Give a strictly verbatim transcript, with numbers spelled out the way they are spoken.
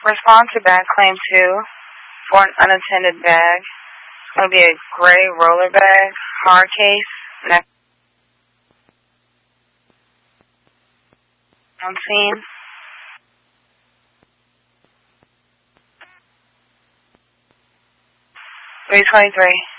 Respond to bag claim two for an unattended bag. It's going to be a gray roller bag, hard case, neck on scene. three twenty-three.